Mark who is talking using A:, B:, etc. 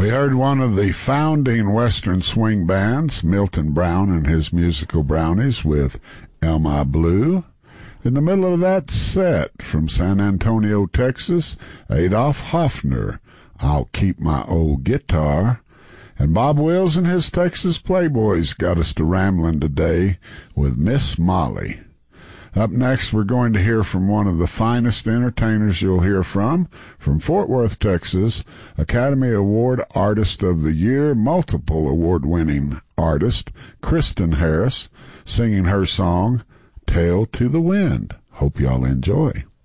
A: We heard one of the founding Western swing bands, Milton Brown and his Musical Brownies, with Elma Blue. In the middle of that set, from San Antonio, Texas, Adolf Hoffner, I'll Keep My Old Guitar. And Bob Wills and his Texas Playboys got us to rambling today with Miss Molly. Up next, we're going to hear from one of the finest entertainers you'll hear from Fort Worth, Texas, Academy Award Artist of the Year, multiple award-winning artist, Kristen Harris, singing her song, Tail to the Wind. Hope y'all enjoy.